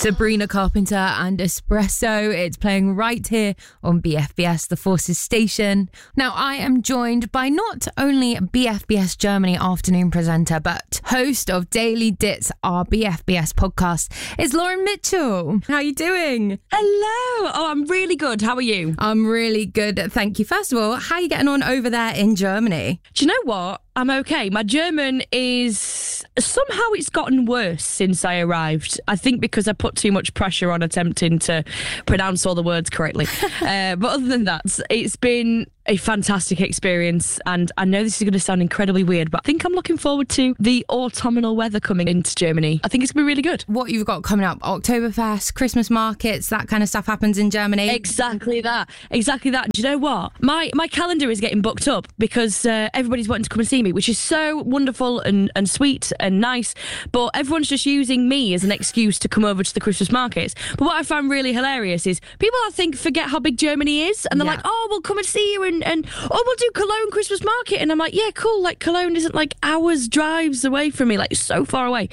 Sabrina Carpenter and Espresso. It's playing right here on BFBS, the Forces station. Now, I am joined by not only BFBS Germany afternoon presenter, but host of Daily Dits, our BFBS podcast, is Lauren Mitchell. How are you doing? Hello. Oh, I'm really good. How are you? I'm really good. Thank you. First of all, how are you getting on over there in Germany? Do you know what? I'm okay. My German is... somehow it's gotten worse since I arrived. I think because I put too much pressure on attempting to pronounce all the words correctly. But other than that, it's been a fantastic experience. And I know this is going to sound incredibly weird, but I think I'm looking forward to the autumnal weather coming into Germany. I think it's going to be really good. What you've got coming up, Oktoberfest, Christmas markets, that kind of stuff happens in Germany. Exactly that. Exactly that. Do you know what? My calendar is getting booked up because everybody's wanting to come and see me, which is so wonderful and sweet and nice. But everyone's just using me as an excuse to come over to the Christmas markets. But what I find really hilarious is people, I think, forget how big Germany is. And they're like, oh, we'll come and see you and we'll do Cologne Christmas market. And I'm like, yeah, cool. Like, Cologne isn't like hours drives away from me, like so far away.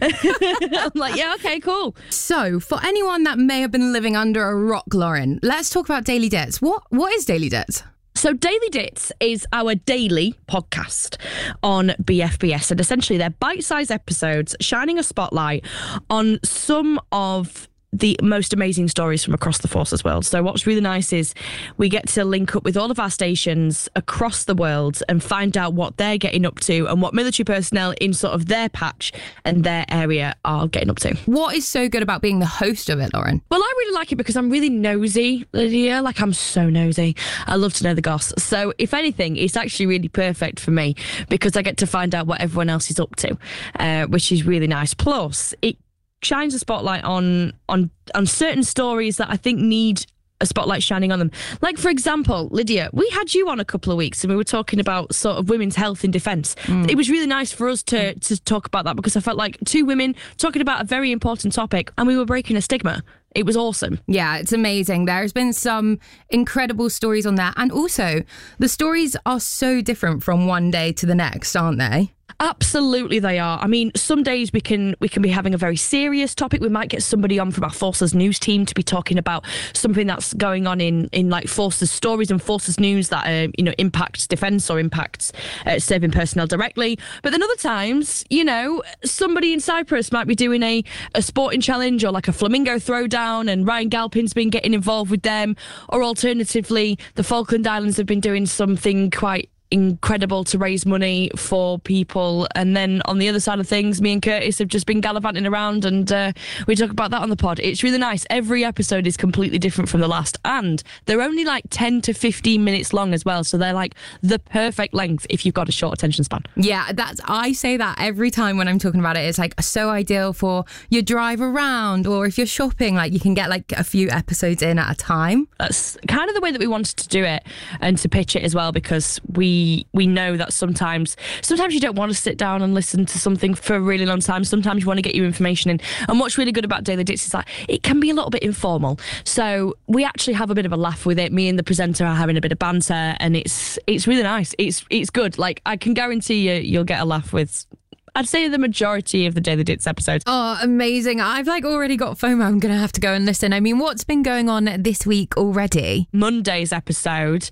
I'm like, yeah, okay, cool. So for anyone that may have been living under a rock, Lauren, let's talk about Daily Dits. What is Daily Dits? So Daily Dits is our daily podcast on BFBS, and essentially they're bite-sized episodes shining a spotlight on some of the most amazing stories from across the Forces world. So what's really nice is we get to link up with all of our stations across the world and find out what they're getting up to and what military personnel in sort of their patch and their area are getting up to. What is so good about being the host of it, Lauren? Well, I really like it because I'm really nosy, Lydia. Like, I'm so nosy. I love to know the goss. So if anything, it's actually really perfect for me because I get to find out what everyone else is up to, which is really nice. Plus, it shines a spotlight on certain stories that I think need a spotlight shining on them. Like, for example, Lydia, we had you on a couple of weeks and we were talking about sort of women's health in defence. It was really nice for us to talk about that because I felt like two women talking about a very important topic and we were breaking a stigma. It was awesome. Yeah, it's amazing. There's been some incredible stories on that. And also, the stories are so different from one day to the next, aren't they? Absolutely they are. I mean, some days we can be having a very serious topic. We might get somebody on from our Forces news team to be talking about something that's going on in like Forces stories and Forces news that impacts defence or impacts serving personnel directly. But then other times, somebody in Cyprus might be doing a sporting challenge or like a flamingo throwdown, and Ryan Galpin's been getting involved with them. Or alternatively, the Falkland Islands have been doing something quite incredible to raise money for people. And then on the other side of things, me and Curtis have just been gallivanting around and we talk about that on the pod. It's really nice. Every episode is completely different from the last, and they're only like 10 to 15 minutes long as well, so they're like the perfect length if you've got a short attention span. Yeah, I say that every time when I'm talking about it. It's like so ideal for your drive around, or if you're shopping, like you can get like a few episodes in at a time. That's kind of the way that we wanted to do it and to pitch it as well, because we know that sometimes you don't want to sit down and listen to something for a really long time. Sometimes you want to get your information in. And what's really good about Daily Dits is that it can be a little bit informal. So we actually have a bit of a laugh with it. Me and the presenter are having a bit of banter, and it's really nice. It's good. Like, I can guarantee you'll get a laugh with, I'd say, the majority of the Daily Dits episodes. Oh, amazing. I've already got FOMO. I'm going to have to go and listen. I mean, what's been going on this week already? Monday's episode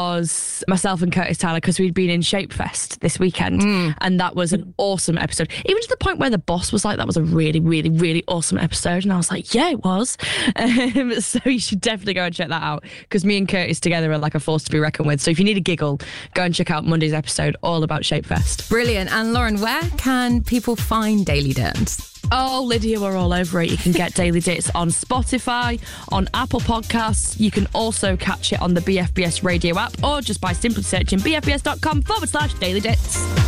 was myself and Curtis Tyler, because we'd been in Shapefest this weekend. And that was an awesome episode. Even to the point where the boss was like, that was a really, really, really awesome episode. And I was like, yeah, it was. So you should definitely go and check that out, because me and Curtis together are like a force to be reckoned with. So if you need a giggle, go and check out Monday's episode all about Shapefest. Brilliant. And Lauren, where can people find Daily Dits? Oh, Lydia, we're all over it. You can get Daily Dits on Spotify, on Apple Podcasts. You can also catch it on the BFBS radio app, or just by simply searching bfbs.com/Daily Dits.